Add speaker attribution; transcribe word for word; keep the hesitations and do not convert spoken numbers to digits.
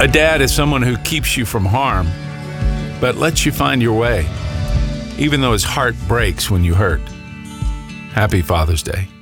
Speaker 1: A dad is someone who keeps you from harm, but lets you find your way, even though his heart breaks when you hurt. Happy Father's Day.